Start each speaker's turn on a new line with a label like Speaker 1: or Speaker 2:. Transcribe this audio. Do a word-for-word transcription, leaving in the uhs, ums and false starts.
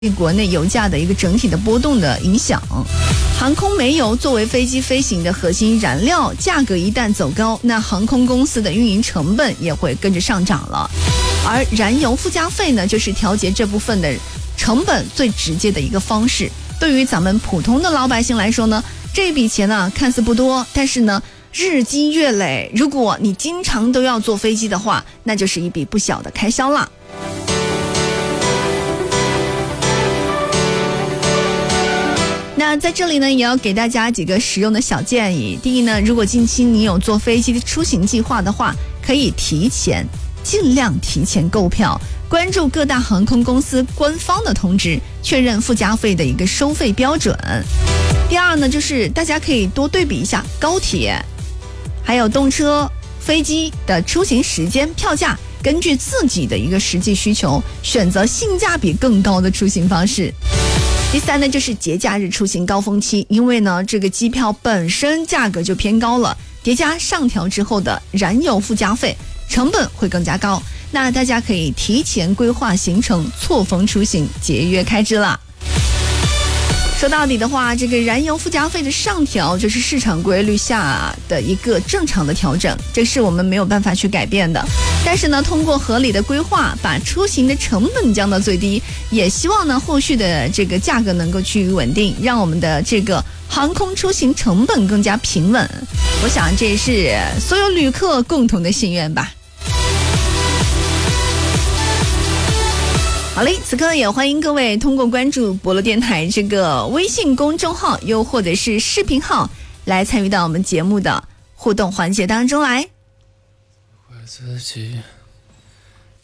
Speaker 1: 国内油价的一个整体的波动的影响。航空煤油作为飞机飞行的核心燃料，价格一旦走高，那航空公司的运营成本也会跟着上涨了。而燃油附加费呢，就是调节这部分的成本最直接的一个方式。对于咱们普通的老百姓来说呢，这笔钱呢看似不多，但是呢日积月累，如果你经常都要坐飞机的话，那就是一笔不小的开销了。那在这里呢，也要给大家几个实用的小建议。第一呢，如果近期你有坐飞机的出行计划的话，可以提前尽量提前购票，关注各大航空公司官方的通知，确认附加费的一个收费标准。第二呢，就是大家可以多对比一下高铁还有动车、飞机的出行时间票价，根据自己的一个实际需求，选择性价比更高的出行方式。第三呢，就是节假日出行高峰期，因为呢这个机票本身价格就偏高了，叠加上调之后的燃油附加费，成本会更加高。那大家可以提前规划行程，错峰出行，节约开支了。说到底的话，这个燃油附加费的上调就是市场规律下的一个正常的调整，这是我们没有办法去改变的。但是呢，通过合理的规划，把出行的成本降到最低，也希望呢后续的这个价格能够趋于稳定，让我们的这个航空出行成本更加平稳。我想这也是所有旅客共同的心愿吧。好嘞，此刻也欢迎各位通过关注博乐电台这个微信公众号，又或者是视频号，来参与到我们节目的互动环节当中来。
Speaker 2: 怪自己